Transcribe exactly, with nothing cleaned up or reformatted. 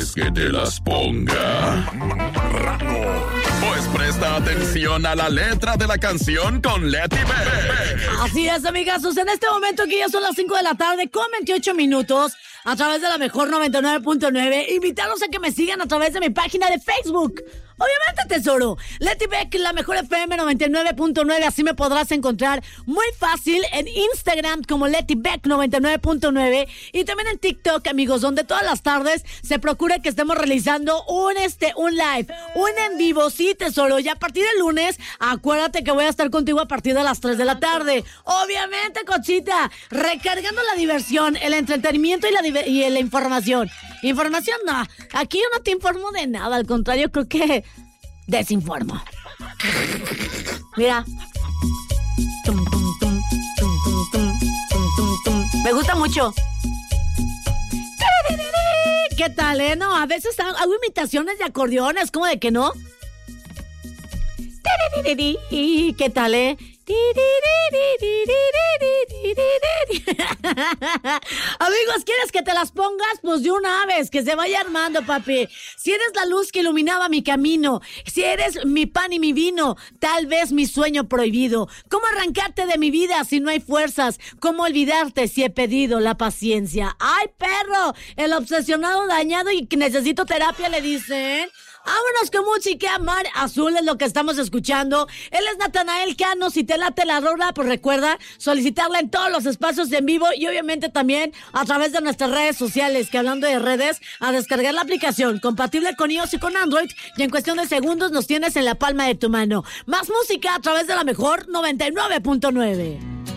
¿Quieres que te las ponga? Pues presta atención a la letra de la canción con Leti Beck. Así es, amigazos. En este momento aquí ya son las cinco de la tarde con veintiocho minutos a través de la mejor noventa y nueve punto nueve. Invitarlos a que me sigan a través de mi página de Facebook. Obviamente, tesoro, Leti Beck, la mejor F M noventa y nueve punto nueve. Así me podrás encontrar muy fácil en Instagram como Leti Beck noventa y nueve punto nueve. Y también en TikTok, amigos, donde todas las tardes se procura que estemos realizando un, este, un live, un en vivo, sí, tesoro. Y a partir del lunes, acuérdate que voy a estar contigo a partir de las tres de la tarde. Obviamente, Cochita, recargando la diversión, el entretenimiento y la, diver- y la información. Información, no. Aquí yo no te informo de nada. Al contrario, creo que desinformo. Mira. Tum, tum, tum, tum, tum, tum, tum, tum, tum. Me gusta mucho. ¿Qué tal, eh? No, a veces hago imitaciones de acordeones, ¿cómo de que no? ¿Qué tal, eh? Amigos, ¿quieres que te las pongas? Pues de una vez, que se vaya armando, papi. Si eres la luz que iluminaba mi camino, si eres mi pan y mi vino, tal vez mi sueño prohibido. ¿Cómo arrancarte de mi vida si no hay fuerzas? ¿Cómo olvidarte si he pedido la paciencia? ¡Ay, perro! El obsesionado dañado y que necesito terapia, le dicen. Vámonos con música. Mar Azul es lo que estamos escuchando. Él es Natanael Cano. Si te late la rola, pues recuerda solicitarla en todos los espacios en vivo y obviamente también a través de nuestras redes sociales, que hablando de redes, a descargar la aplicación compatible con iOS y con Android y en cuestión de segundos nos tienes en la palma de tu mano. Más música a través de la mejor noventa y nueve punto nueve.